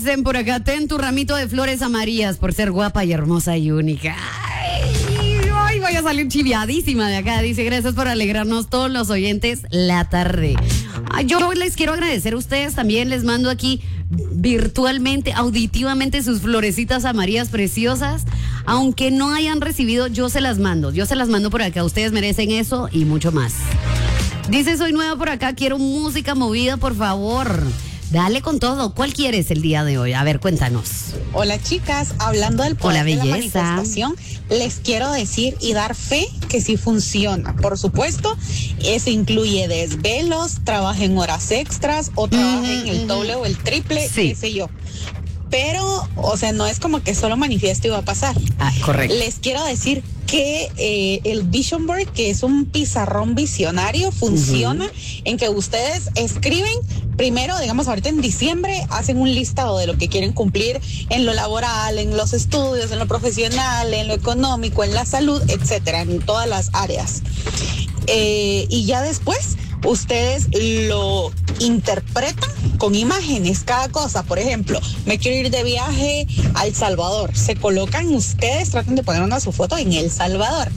Dicen por acá, ten tu ramito de flores amarillas por ser guapa y hermosa y única. Ay, voy a salir chiviadísima de acá. Dice, gracias por alegrarnos todos los oyentes la tarde. Ay, yo les quiero agradecer a ustedes también. Les mando aquí virtualmente, auditivamente sus florecitas amarillas preciosas. Aunque no hayan recibido, yo se las mando. Yo se las mando por acá. Ustedes merecen eso y mucho más. Dice, soy nueva por acá, quiero música movida, por favor. Dale con todo. ¿Cuál quieres el día de hoy? A ver, cuéntanos. Hola, chicas. Hablando del poder de la belleza. manifestación, les quiero decir y dar fe que sí funciona. Por supuesto, eso incluye desvelos, trabajen horas extras o trabajen el doble o el triple, Sí. qué sé yo. Pero, o sea, no es como que solo manifiesto y va a pasar. Ah, correcto. Les quiero decir que el Vision Board, que es un pizarrón visionario, funciona en que ustedes escriben, primero, digamos, ahorita en diciembre, hacen un listado de lo que quieren cumplir en lo laboral, en los estudios, en lo profesional, en lo económico, en la salud, etcétera, en todas las áreas. Y ya después ustedes lo interpretan con imágenes, cada cosa. Por ejemplo, me quiero ir de viaje a El Salvador. Se colocan ustedes, traten de poner una su foto en El Salvador.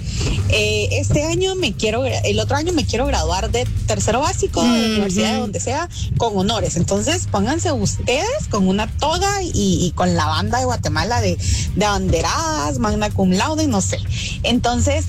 El otro año me quiero graduar de tercero básico, de la universidad, de donde sea, con honores. Entonces, pónganse ustedes con una toga y con la banda de Guatemala de abanderadas, magna cum laude, no sé. Entonces,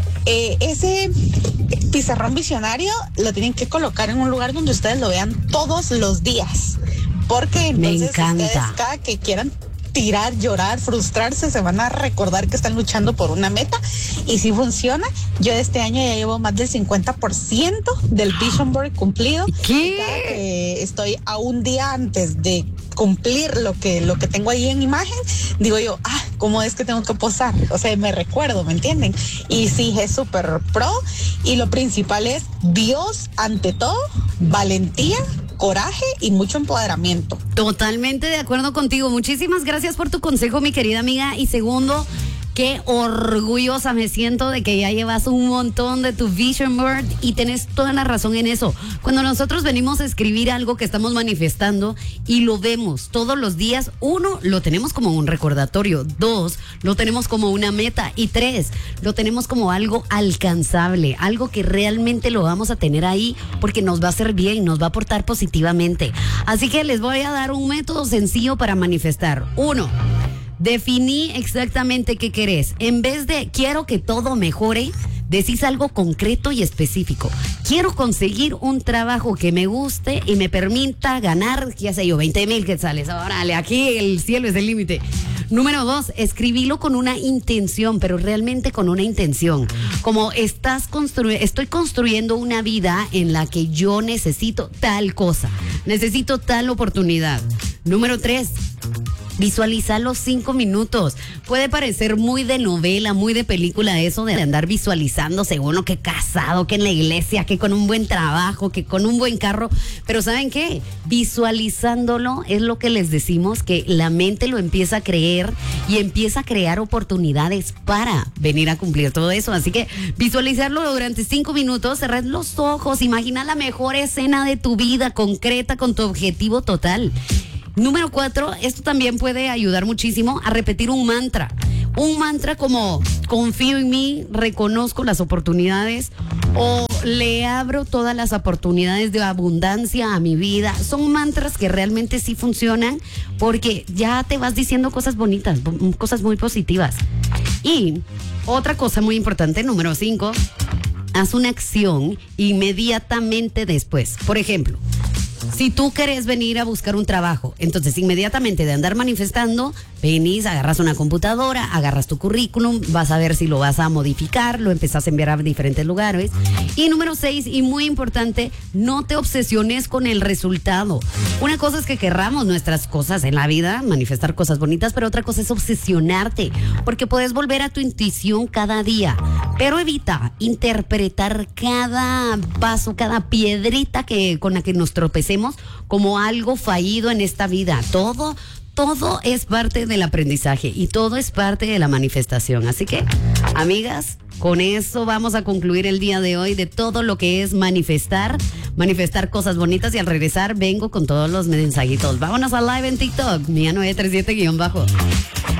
ese pizarrón visionario lo tienen que colocar en un lugar donde ustedes lo vean todos los días, porque entonces ustedes cada que quieran tirar, llorar, frustrarse, se van a recordar que están luchando por una meta. Y si funciona, yo este año ya llevo más del 50% del Vision Board cumplido. ¿Qué? Y cada que estoy a un día antes de cumplir lo que tengo ahí en imagen, digo yo, ¿cómo es que tengo que posar? O sea, me recuerdo, ¿me entienden? Y sí, es súper pro, y lo principal es Dios ante todo, valentía, coraje y mucho empoderamiento. Totalmente de acuerdo contigo. Muchísimas gracias por tu consejo, mi querida amiga. Y segundo, qué orgullosa me siento de que ya llevas un montón de tu Vision Board y tenés toda la razón en eso. Cuando nosotros venimos a escribir algo que estamos manifestando y lo vemos todos los días, 1, lo tenemos como un recordatorio, 2, lo tenemos como una meta y 3, lo tenemos como algo alcanzable, algo que realmente lo vamos a tener ahí porque nos va a hacer bien, nos va a aportar positivamente. Así que les voy a dar un método sencillo para manifestar. 1, definí exactamente qué querés. En vez de quiero que todo mejore, decís algo concreto y específico. Quiero conseguir un trabajo que me guste y me permita ganar, ya sé yo, 20,000 quetzales. Órale, aquí el cielo es el límite. Número 2, escribilo con una intención, pero realmente con una intención. Como estoy construyendo una vida en la que yo necesito tal cosa, necesito tal oportunidad. Número 3, visualiza los 5 minutos. Puede parecer muy de novela, muy de película eso de andar visualizando según lo que casado, que en la iglesia, que con un buen trabajo, que con un buen carro. Pero ¿saben qué? Visualizándolo es lo que les decimos, que la mente lo empieza a creer y empieza a crear oportunidades para venir a cumplir todo eso. Así que visualizarlo durante 5 minutos, cerrar los ojos, imagina la mejor escena de tu vida concreta con tu objetivo total. Número 4, esto también puede ayudar muchísimo a repetir un mantra. Un mantra como confío en mí, reconozco las oportunidades o le abro todas las oportunidades de abundancia a mi vida. Son mantras que realmente sí funcionan porque ya te vas diciendo cosas bonitas, cosas muy positivas. Y otra cosa muy importante, número 5, haz una acción inmediatamente después. Por ejemplo, si tú querés venir a buscar un trabajo, entonces inmediatamente de andar manifestando, venís, agarras una computadora, agarras tu currículum, vas a ver si lo vas a modificar, lo empezás a enviar a diferentes lugares. Y número 6, y muy importante, no te obsesiones con el resultado. Una cosa es que querramos nuestras cosas en la vida, manifestar cosas bonitas, pero otra cosa es obsesionarte, porque puedes volver a tu intuición cada día, pero evita interpretar cada paso, cada piedrita con la que nos tropecemos como algo fallido en esta vida. Todo es parte del aprendizaje y todo es parte de la manifestación. Así que, amigas, Con eso vamos a concluir el día de hoy de todo lo que es manifestar cosas bonitas, y al regresar vengo con todos los mensajitos. Vámonos a live en TikTok, Mía 937-.